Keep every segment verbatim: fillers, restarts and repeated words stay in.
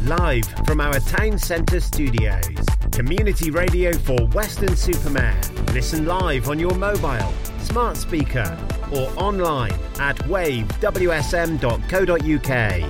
live from our town centre studios. Community radio for Weston-super-Mare. Listen live on your mobile, smart speaker or online at wave w s m dot co dot u k.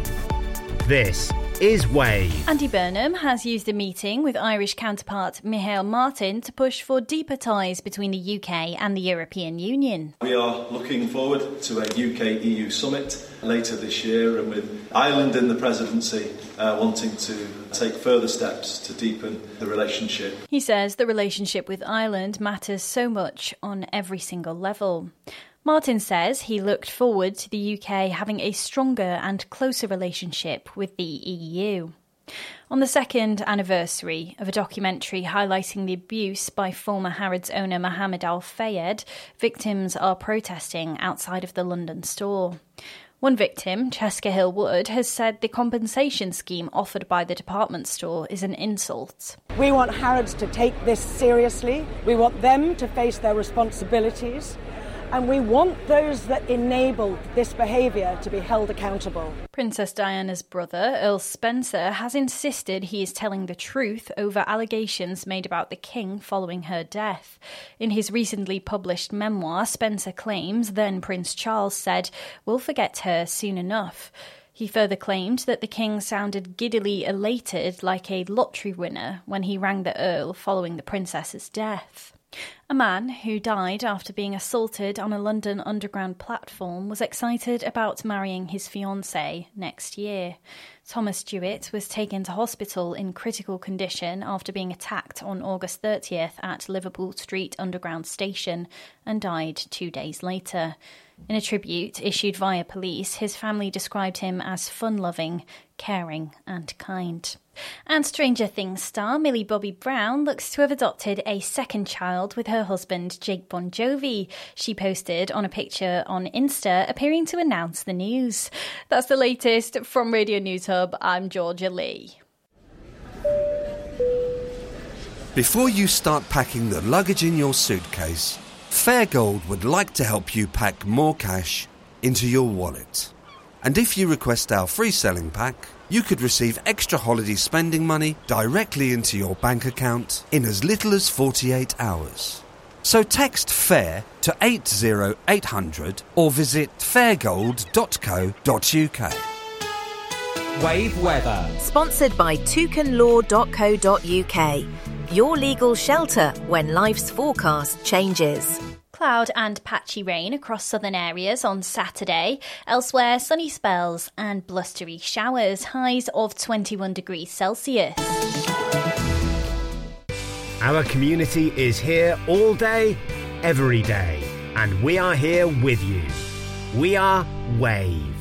This is Wave. Andy Burnham has used a meeting with Irish counterpart Micheál Martin to push for deeper ties between the U K and the European Union. We are looking forward to a U K E U summit later this year, and with Ireland in the presidency uh, wanting to take further steps to deepen the relationship. He says the relationship with Ireland matters so much on every single level. Martin says he looked forward to the U K having a stronger and closer relationship with the E U. On the second anniversary of a documentary highlighting the abuse by former Harrods owner Mohammed Al Fayed, victims are protesting outside of the London store. One victim, Cheska Hill Wood, has said the compensation scheme offered by the department store is an insult. We want Harrods to take this seriously. We want them to face their responsibilities. And we want those that enabled this behaviour to be held accountable. Princess Diana's brother, Earl Spencer, has insisted he is telling the truth over allegations made about the King following her death. In his recently published memoir, Spencer claims then Prince Charles said, "We'll forget her soon enough." He further claimed that the King sounded giddily elated like a lottery winner when he rang the Earl following the Princess's death. A man who died after being assaulted on a London Underground platform was excited about marrying his fiancée next year. Thomas Jewett was taken to hospital in critical condition after being attacked on August thirtieth at Liverpool Street Underground Station and died two days later. In a tribute issued via police, his family described him as fun-loving, caring and kind. And Stranger Things star Millie Bobby Brown looks to have adopted a second child with her husband Jake Bon Jovi. She posted on a picture on Insta appearing to announce the news. That's the latest from Radio News Hub. I'm Georgia Lee. Before you start packing the luggage in your suitcase, Fairgold would like to help you pack more cash into your wallet. And if you request our free selling pack, you could receive extra holiday spending money directly into your bank account in as little as forty-eight hours. So text FAIR to eight zero eight hundred or visit fairgold dot co dot u k. Wave weather. Sponsored by toucan law dot co dot u k. Your legal shelter when life's forecast changes. Cloud and patchy rain across southern areas on Saturday. Elsewhere, sunny spells and blustery showers. Highs of twenty-one degrees Celsius. Our community is here all day, every day, and we are here with you. We are Wave.